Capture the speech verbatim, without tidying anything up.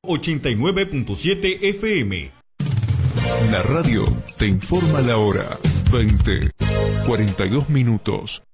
ochenta y nueve punto siete F M. La radio te informa la hora. veinte, cuarenta y dos minutos.